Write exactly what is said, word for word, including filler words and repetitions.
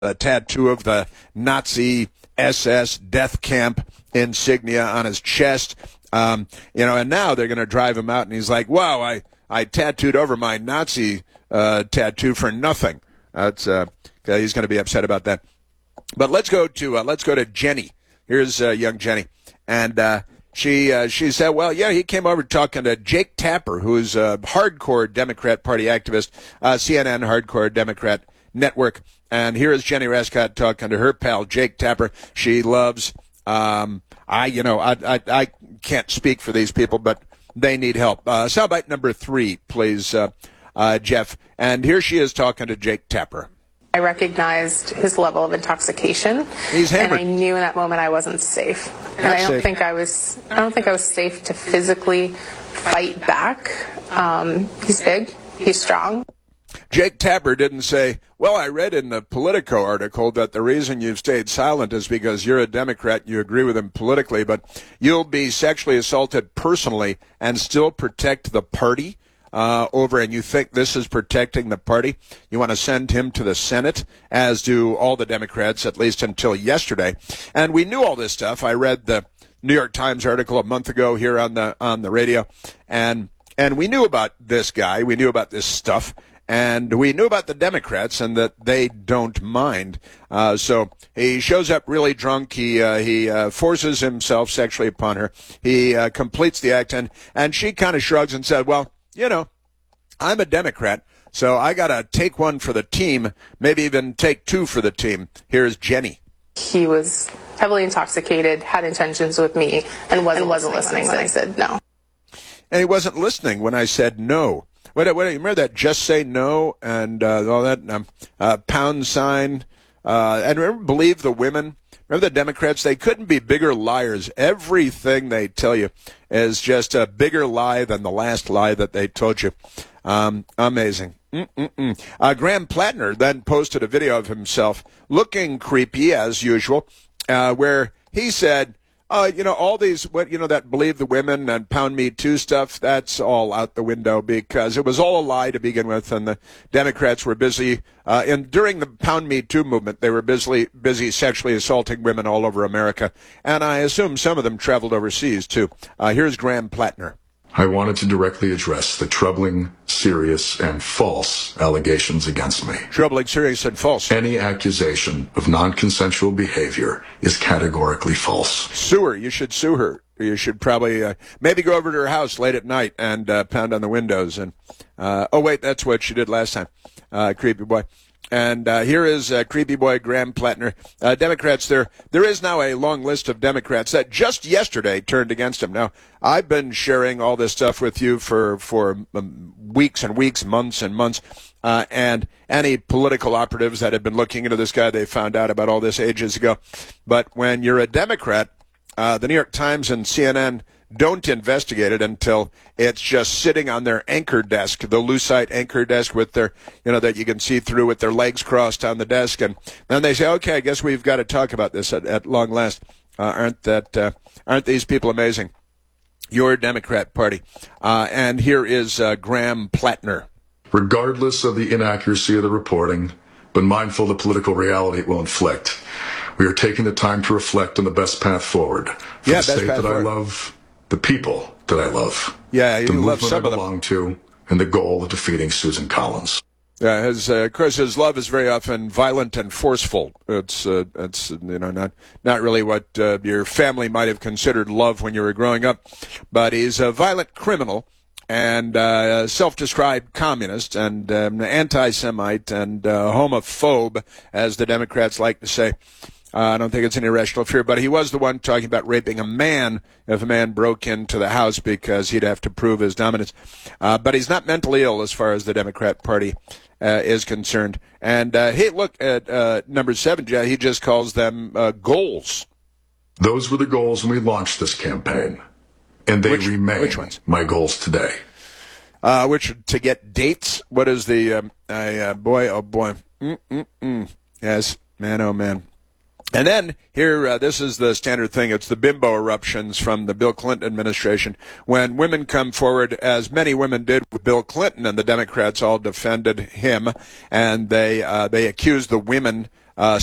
a tattoo of the Nazi S S death camp insignia on his chest. Um, you know, and now they're going to drive him out, and he's like, wow, I, I tattooed over my Nazi uh, tattoo for nothing. That's uh, he's going to be upset about that. But let's go to uh, let's go to Jenny. Here's uh, young Jenny, and uh, she uh, she said, well, yeah, he came over talking to Jake Tapper, who's a hardcore Democrat Party activist, uh, C N N hardcore Democrat network. And here is Jenny Rascott talking to her pal Jake Tapper. She loves. Um, I you know I, I I can't speak for these people, but they need help. Uh, soundbite number three, please, uh, uh, Jeff. And here she is talking to Jake Tapper. I recognized his level of intoxication, He's and I knew in that moment I wasn't safe. And Not I don't safe. think I was. I don't think I was safe to physically fight back. Um, he's big. He's strong. Jake Tapper didn't say, well, I read in the Politico article that the reason you've stayed silent is because you're a Democrat, you agree with him politically, but you'll be sexually assaulted personally and still protect the party uh, over, and you think this is protecting the party. You want to send him to the Senate, as do all the Democrats, at least until yesterday. And we knew all this stuff. I read the New York Times article a month ago here on the on the radio, and and we knew about this guy. We knew about this stuff. And we knew about the Democrats and that they don't mind. Uh, so he shows up really drunk. He uh, he uh, forces himself sexually upon her. He uh, completes the act, and, and she kind of shrugs and said, well, you know, I'm a Democrat, so I got to take one for the team, maybe even take two for the team. Here's Jenny. He was heavily intoxicated, had intentions with me, and wasn't, and wasn't listening when I said no. And he wasn't listening when I said no. Wait, wait, remember that just say no and uh, all that um, uh, pound sign? Uh, and remember, believe the women? Remember the Democrats? They couldn't be bigger liars. Everything they tell you is just a bigger lie than the last lie that they told you. Um, amazing. Mm-mm-mm. Uh, Graham Plattner then posted a video of himself looking creepy, as usual, uh, where he said, Uh, you know, all these, what you know, that believe the women and pound me too stuff, that's all out the window because it was all a lie to begin with, and the Democrats were busy, uh, and during the pound me too movement, they were busy, busy sexually assaulting women all over America, and I assume some of them traveled overseas, too. Uh, here's Graham Plattner. I wanted to directly address the troubling, serious, and false allegations against me. Troubling, serious, and false. Any accusation of non-consensual behavior is categorically false. Sue her. You should sue her. You should probably uh, maybe go over to her house late at night and uh, pound on the windows. And uh, oh, wait, that's what she did last time. Uh, creepy boy. And uh, here is uh, creepy boy Graham Plattner. Uh, Democrats, there there is now a long list of Democrats that just yesterday turned against him. Now, I've been sharing all this stuff with you for, for um, weeks and weeks, months and months. Uh, and any political operatives that had been looking into this guy, they found out about all this ages ago. But when you're a Democrat, uh, the New York Times and C N N don't investigate it until it's just sitting on their anchor desk, the Lucite anchor desk with their, you know, that you can see through with their legs crossed on the desk. And then they say, okay, I guess we've got to talk about this at, at long last. Uh, aren't that, uh, aren't these people amazing? Your Democrat Party. Uh, and here is uh, Graham Plattner. Regardless of the inaccuracy of the reporting, but mindful of the political reality it will inflict, we are taking the time to reflect on the best path forward for yeah, the state that forward. I love, the people that I love, yeah, you the love movement some I of them. belong to, and the goal of defeating Susan Collins. Yeah, his, uh, of course, his love is very often violent and forceful. It's, uh, it's you know, not not really what uh, your family might have considered love when you were growing up. But he's a violent criminal and uh, self-described communist and um, anti-Semite and uh, homophobe, as the Democrats like to say. Uh, I don't think it's an irrational fear, but he was the one talking about raping a man if a man broke into the house because he'd have to prove his dominance. Uh, but he's not mentally ill as far as the Democrat Party uh, is concerned. And uh, hey, look at uh, number seven, he just calls them uh, goals. Those were the goals when we launched this campaign, and they which, remain which ones? my goals today. Uh, which, to get dates? What is the, um, uh, boy, oh boy. Mm-mm-mm. Yes, man, oh man. And then here, uh, this is the standard thing. It's the bimbo eruptions from the Bill Clinton administration. When women come forward, as many women did with Bill Clinton, and the Democrats all defended him, and they uh, they accused the women Uh,